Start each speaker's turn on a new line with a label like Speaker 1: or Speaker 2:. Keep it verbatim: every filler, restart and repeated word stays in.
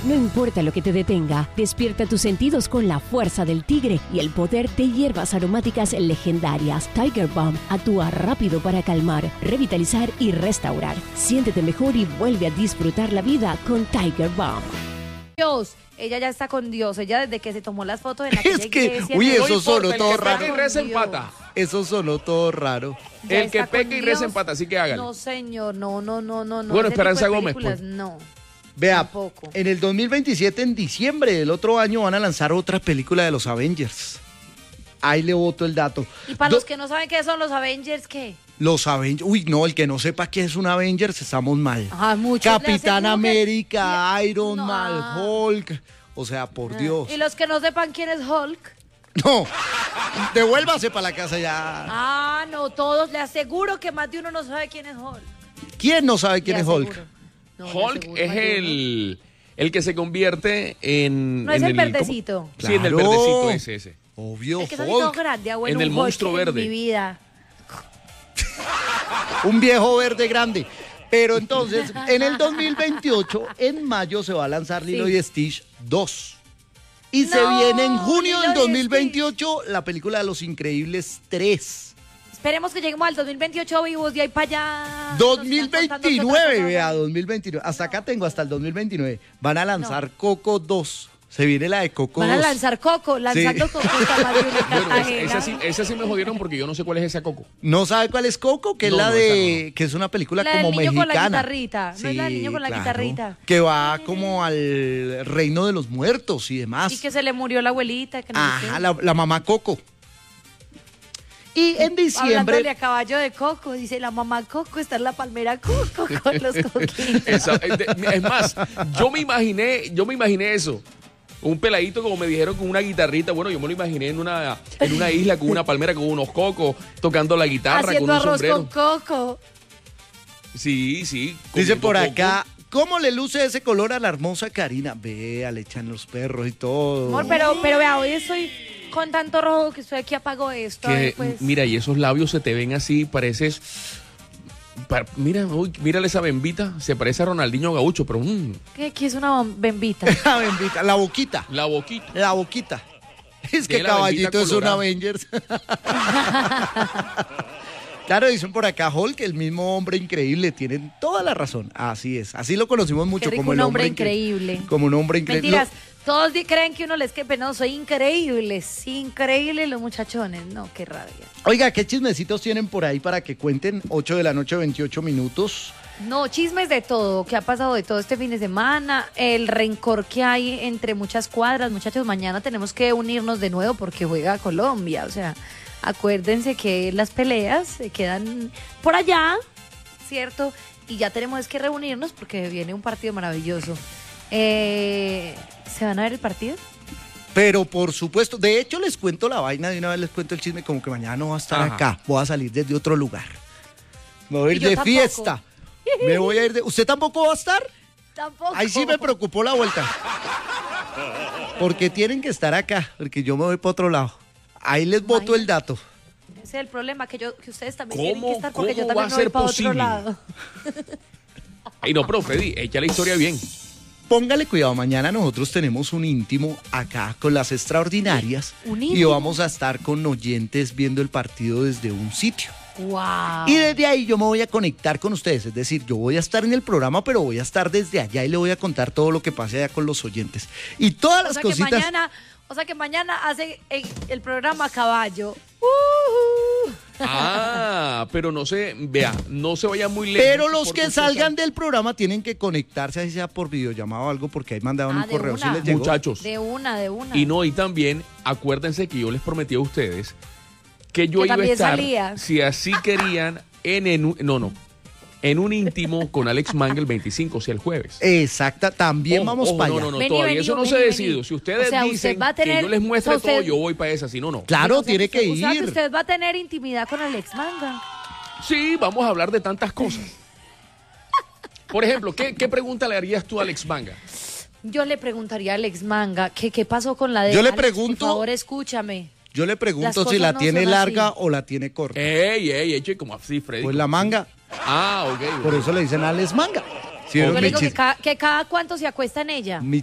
Speaker 1: No importa lo que te detenga, despierta tus sentidos con la fuerza del tigre y el poder de hierbas aromáticas legendarias. Tiger Balm actúa rápido para calmar, revitalizar y restaurar. Siéntete mejor y vuelve a disfrutar la vida con Tiger Balm.
Speaker 2: Dios, ella ya está con Dios, ella desde que se tomó las fotos en la
Speaker 3: Es que,
Speaker 2: iglesia,
Speaker 3: uy,
Speaker 2: en el-
Speaker 3: eso sonó
Speaker 4: el
Speaker 3: todo
Speaker 4: que
Speaker 3: raro.
Speaker 4: peca y reza empata.
Speaker 3: Eso sonó todo raro.
Speaker 2: ya
Speaker 4: El que
Speaker 2: está con
Speaker 4: peca y reza
Speaker 2: Dios.
Speaker 4: empata, así que hágale.
Speaker 2: No, señor, no, no, no, no. no.
Speaker 4: Bueno,
Speaker 2: Ese
Speaker 4: Esperanza
Speaker 2: tipo de
Speaker 4: Gómez,
Speaker 2: películas,
Speaker 4: pues.
Speaker 2: No.
Speaker 3: Vea,
Speaker 2: Tampoco.
Speaker 3: en el dos mil veintisiete, en diciembre del otro año, van a lanzar otra película de los Avengers. Ahí le boto el dato.
Speaker 2: Y para
Speaker 3: Do-
Speaker 2: los que no saben qué son los Avengers, ¿qué?
Speaker 3: Los Avengers, uy, no, el que no sepa qué es un Avengers, estamos mal.
Speaker 2: Ah, muchos le
Speaker 3: Capitán
Speaker 2: hacen
Speaker 3: América,
Speaker 2: Hulk.
Speaker 3: Iron
Speaker 2: No,
Speaker 3: Man,
Speaker 2: ah.
Speaker 3: Hulk. O sea, por Dios.
Speaker 2: Y los que no sepan quién es Hulk.
Speaker 3: No, devuélvase para la casa ya.
Speaker 2: Ah, no, todos, le aseguro que más de uno no sabe quién es Hulk.
Speaker 3: ¿Quién no sabe quién
Speaker 2: Le
Speaker 3: es Hulk?
Speaker 2: aseguro. No, le
Speaker 4: Hulk
Speaker 2: aseguro,
Speaker 4: es
Speaker 2: más de uno.
Speaker 4: el, el que se convierte en...
Speaker 2: No es
Speaker 4: en
Speaker 2: el
Speaker 4: ¿cómo?
Speaker 2: verdecito.
Speaker 4: Sí, en el
Speaker 3: Claro.
Speaker 4: verdecito ese, ese.
Speaker 3: Obvio,
Speaker 2: Es que soy todo
Speaker 3: Hulk.
Speaker 2: grande, abuelo.
Speaker 4: En el
Speaker 2: un Hulk
Speaker 4: monstruo
Speaker 2: en
Speaker 4: verde.
Speaker 2: mi vida.
Speaker 3: Un viejo verde grande. Pero entonces, en el dos mil veintiocho, en mayo, se va a lanzar Lilo
Speaker 2: Sí.
Speaker 3: y Stitch dos. Y se
Speaker 2: No,
Speaker 3: viene en junio
Speaker 2: Lilo
Speaker 3: del
Speaker 2: y
Speaker 3: dos mil veintiocho la película de Los Increíbles tres.
Speaker 2: Esperemos que lleguemos al dos mil veintiocho vivos de ahí para allá.
Speaker 3: dos
Speaker 2: Nos
Speaker 3: mil
Speaker 2: están contando qué
Speaker 3: veintinueve,
Speaker 2: otra cosa
Speaker 3: vea,
Speaker 2: hay.
Speaker 3: dos mil veintinueve. Hasta acá tengo, hasta el dos mil veintinueve. Van a lanzar Coco dos. Se viene la de Coco
Speaker 2: Van a
Speaker 3: dos.
Speaker 2: lanzar Coco, lanzando
Speaker 3: Sí.
Speaker 2: Coco está más de una
Speaker 4: Bueno, esa,
Speaker 2: Cartagena.
Speaker 4: esa sí, esa sí me jodieron porque yo no sé cuál es esa Coco.
Speaker 3: ¿No sabe cuál es Coco? Que
Speaker 4: No,
Speaker 3: es la
Speaker 4: no,
Speaker 3: de...
Speaker 4: esa no.
Speaker 3: que es una película
Speaker 2: La del
Speaker 3: como
Speaker 2: niño con la
Speaker 3: mexicana.
Speaker 2: guitarrita. ¿No es la del niño con la guitarrita?
Speaker 3: Que va como al reino de los muertos y demás.
Speaker 2: Y que se le murió la abuelita. Que no sé
Speaker 3: Ajá,
Speaker 2: qué.
Speaker 3: la, la mamá Coco. Y en diciembre...
Speaker 2: Hablándole a caballo de Coco, dice la mamá Coco está en la palmera Coco con los coquitos.
Speaker 4: Esa- es de- es más, yo me imaginé, yo me imaginé eso. Un peladito, como me dijeron, con una guitarrita. Bueno, yo me lo imaginé en una, en una isla con una palmera, con unos cocos, tocando la guitarra, con
Speaker 2: Haciendo
Speaker 4: un
Speaker 2: arroz
Speaker 4: sombrero.
Speaker 2: con coco.
Speaker 4: Sí, sí.
Speaker 3: Dice
Speaker 4: comiendo
Speaker 3: por
Speaker 4: coco.
Speaker 3: acá, ¿cómo le luce ese color a la hermosa Karina? Vea, le echan los perros y todo.
Speaker 2: Amor, pero, pero vea, hoy estoy con tanto rojo que estoy aquí apago esto. a
Speaker 4: Que,
Speaker 2: ver, pues.
Speaker 4: Mira, y esos labios se te ven así, pareces... pa- mira, uy, mírale esa bembita, se parece a Ronaldinho Gaucho, pero mm,
Speaker 2: ¿Qué, qué es una bembita?
Speaker 3: La bendita, la boquita,
Speaker 4: la boquita.
Speaker 3: la boquita. Es que
Speaker 4: Tiene la
Speaker 3: Caballito
Speaker 4: bendita
Speaker 3: es un
Speaker 4: colorada.
Speaker 3: Avengers. Claro, dicen por acá Hulk, el mismo hombre increíble, tienen toda la razón. Así es, así lo conocimos mucho
Speaker 2: Qué rico,
Speaker 3: como
Speaker 2: un
Speaker 3: el
Speaker 2: hombre
Speaker 3: hombre incre-
Speaker 2: increíble.
Speaker 3: Como un hombre increíble.
Speaker 2: Mentiras, todos di- creen que uno les que no, soy increíble, sí, increíble los muchachones. No, qué rabia.
Speaker 3: Oiga, ¿qué chismecitos tienen por ahí para que cuenten? ocho de la noche, veintiocho minutos.
Speaker 2: No, chismes de todo, que ha pasado de todo este fin de semana, el rencor que hay entre muchas cuadras. Muchachos, mañana tenemos que unirnos de nuevo porque juega Colombia. O sea, acuérdense que las peleas se quedan por allá, ¿cierto? Y ya tenemos que reunirnos porque viene un partido maravilloso. Eh, ¿Se van a ver el partido?
Speaker 3: Pero por supuesto, de hecho les cuento la vaina, de una vez les cuento el chisme, como que mañana no va a estar
Speaker 4: Ajá.
Speaker 3: acá, voy a salir desde otro lugar. Me voy a ir
Speaker 2: Y yo
Speaker 3: de
Speaker 2: tampoco.
Speaker 3: fiesta. Me voy a ir de... ¿Usted tampoco va a estar?
Speaker 2: Tampoco.
Speaker 3: Ahí sí me preocupó la vuelta. Porque tienen que estar acá, porque yo me voy para otro lado. Ahí les boto
Speaker 2: Imagínate.
Speaker 3: el dato.
Speaker 2: Ese es el problema, que, yo, que ustedes también
Speaker 4: ¿Cómo-
Speaker 2: tienen que estar porque yo
Speaker 4: cómo va
Speaker 2: también
Speaker 4: a
Speaker 2: me voy
Speaker 4: ser
Speaker 2: para
Speaker 4: posible?
Speaker 2: otro lado.
Speaker 4: Ey, no, pero Freddy, echa la historia bien.
Speaker 3: Póngale cuidado, mañana nosotros tenemos un íntimo acá con las extraordinarias.
Speaker 2: ¿Un
Speaker 3: Y
Speaker 2: íntimo?
Speaker 3: vamos a estar con oyentes viendo el partido desde un sitio.
Speaker 2: Wow.
Speaker 3: Y desde ahí yo me voy a conectar con ustedes, es decir, yo voy a estar en el programa, pero voy a estar desde allá y le voy a contar todo lo que pase allá con los oyentes. Y todas
Speaker 2: O
Speaker 3: las
Speaker 2: sea, que
Speaker 3: cositas...
Speaker 2: mañana, o sea que mañana hace el, el programa a caballo. Uh-huh.
Speaker 4: Ah, pero no se, vea, no se vaya muy lejos.
Speaker 3: Pero los
Speaker 4: porque
Speaker 3: que
Speaker 4: usted
Speaker 3: salgan
Speaker 4: sabe-
Speaker 3: del programa tienen que conectarse, así sea por videollamada o algo, porque ahí mandaban
Speaker 2: Ah,
Speaker 3: un
Speaker 2: de
Speaker 3: correo.
Speaker 2: una.
Speaker 3: ¿Sí les llegó?
Speaker 4: Muchachos,
Speaker 2: De una, de una.
Speaker 4: y no, y también, acuérdense que yo les prometí a ustedes que yo
Speaker 2: Que
Speaker 4: iba a
Speaker 2: también
Speaker 4: estar,
Speaker 2: salía.
Speaker 4: si así querían, en, en un, no, no, en un íntimo con Alex Manga el veinticinco, o sea, el jueves.
Speaker 3: Exacta, también
Speaker 4: Ojo,
Speaker 3: vamos
Speaker 4: ojo,
Speaker 3: para
Speaker 4: no,
Speaker 3: allá.
Speaker 4: no, no,
Speaker 2: Vení,
Speaker 4: todavía
Speaker 2: vení,
Speaker 4: eso no
Speaker 2: vení,
Speaker 4: se ha
Speaker 2: vení.
Speaker 4: decidido. Si ustedes
Speaker 2: O sea, usted
Speaker 4: dicen
Speaker 2: va a tener-
Speaker 4: que yo les muestre
Speaker 2: o sea,
Speaker 4: todo,
Speaker 2: usted-
Speaker 4: yo voy para esa, si no, no.
Speaker 3: Claro,
Speaker 2: O sea,
Speaker 3: tiene que
Speaker 2: usted- O sea, que
Speaker 3: ir.
Speaker 2: usted va a tener intimidad con Alex Manga.
Speaker 4: Sí, vamos a hablar de tantas cosas. Por ejemplo, ¿qué, qué pregunta le harías tú a Alex Manga?
Speaker 2: Yo le preguntaría a Alex Manga, ¿qué, qué pasó con la de
Speaker 3: Yo le
Speaker 2: Alex,
Speaker 3: pregunto-
Speaker 2: Por favor, escúchame.
Speaker 3: Yo le
Speaker 2: Las
Speaker 3: pregunto si
Speaker 2: cosas
Speaker 3: la
Speaker 2: no
Speaker 3: tiene
Speaker 2: son
Speaker 3: larga
Speaker 2: así.
Speaker 3: o la tiene corta.
Speaker 4: Ey, ey, ey, como así, Freddy.
Speaker 3: Pues la manga,
Speaker 4: Ah, ok.
Speaker 3: por eso le dicen Alex Manga. ¿Sí
Speaker 2: Yo
Speaker 3: vieron
Speaker 2: le
Speaker 3: mi
Speaker 2: digo que
Speaker 3: chiste?
Speaker 2: cada, que cada cuánto se acuesta en ella.
Speaker 3: Mi